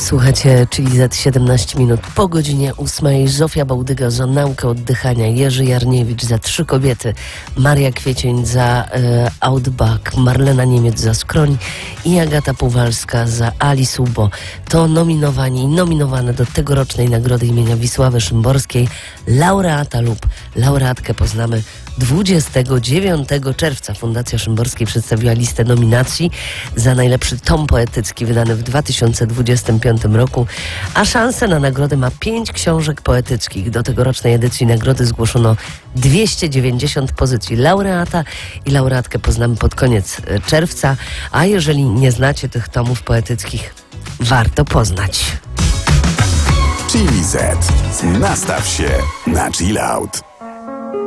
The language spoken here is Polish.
Słuchacie, czyli za 17 minut po godzinie 8. Zofia Bałdyga za naukę oddychania, Jerzy Jarniewicz za Trzy kobiety, Maria Kwiecień za Outback, Marlena Niemiec za Skroń i Agata Puwalska za Alice Ubo. To nominowani i nominowane do tegorocznej nagrody imienia Wisławy Szymborskiej laureata lub laureatkę poznamy 29 czerwca. Fundacja Szymborskiej przedstawiła listę nominacji za najlepszy tom poetycki wydany w 2025 roku, a szansę na nagrodę ma 5 książek poetyckich. Do tegorocznej edycji nagrody zgłoszono 290 pozycji. Laureata i laureatkę poznamy pod koniec czerwca, a jeżeli nie znacie tych tomów poetyckich, warto poznać. Chili Z. Nastaw się na chill out.